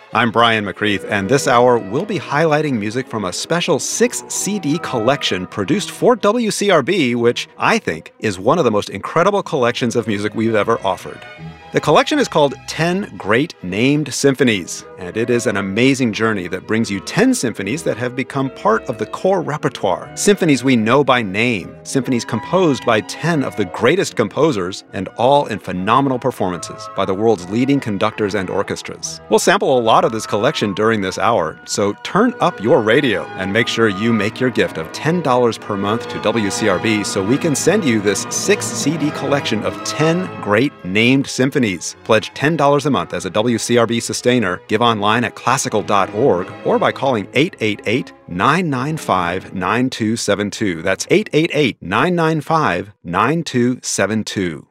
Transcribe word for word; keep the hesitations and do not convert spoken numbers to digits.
I'm Brian McCreath, and this hour we'll be highlighting music from a special six C D collection produced for W C R B, which I think is one of the most incredible collections of music we've ever offered. The collection is called ten Great Named Symphonies, and it is an amazing journey that brings you ten symphonies that have become part of the core repertoire. Symphonies we know by name, symphonies composed by ten of the greatest composers, and all in phenomenal performances by the world's leading conductors and orchestras. We'll sample a lot of this collection during this hour, so turn up your radio and make sure you make your gift of ten dollars per month to W C R B so we can send you this six C D collection of ten great named symphonies. Pledge ten dollars a month as a W C R B sustainer. Give online at classical dot org or by calling eight eight eight, nine nine five, nine two seven two. That's eight eight eight, nine nine five, nine two seven two.